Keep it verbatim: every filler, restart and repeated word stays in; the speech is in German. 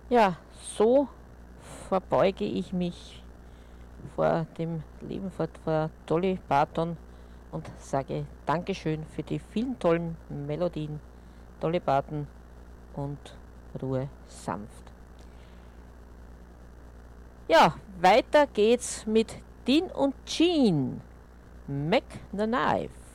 Ja, so verbeuge ich mich vor dem Leben, vor, vor Dolly Parton und sage Dankeschön für die vielen tollen Melodien, Dolly Parton und Ruhe sanft. Ja, weiter geht's mit Dean und Jean, Mac the Knife.